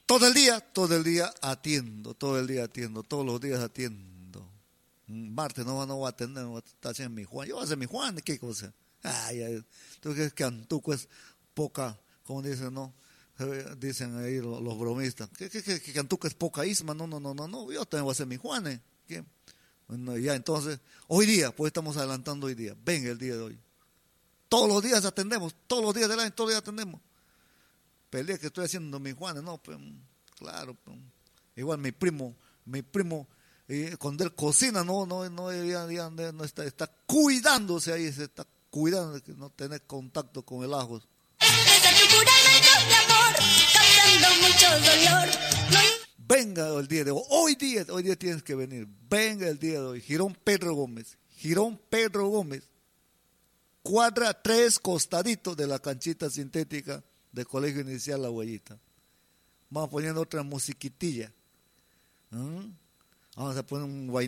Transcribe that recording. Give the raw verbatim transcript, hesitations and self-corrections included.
todo el día, todo el día atiendo, todo el día atiendo, todos los días atiendo. Martes no, no voy a atender, no voy a estar haciendo mi Juan. Yo voy a hacer mi Juan, ¿qué cosa? Ay, ay, tú crees que Antuco es poca, como dicen, no, dicen ahí los, los bromistas, que, que, que, que Antuco es poca isma, no, no, no, no, no, yo también voy a hacer mi Juan, ¿eh? ¿Qué? Bueno, ya entonces, hoy día, pues estamos adelantando hoy día, venga el día de hoy. Todos los días atendemos, todos los días del año, todos los días atendemos. Pelea que estoy haciendo mi Juan, no, pues, claro, pues, igual mi primo, mi primo, eh, cuando él cocina, no, no, no, ya, ya, no está, está cuidándose ahí, se está cuidando de no tener contacto con el ajo. Venga el día de hoy, hoy día, hoy día tienes que venir, venga el día de hoy, Girón Pedro Gómez, Girón Pedro Gómez, cuadra tres costaditos de la canchita sintética del Colegio Inicial La Huellita. Vamos poniendo otra musiquitilla. ¿Mm? Vamos a poner un guay.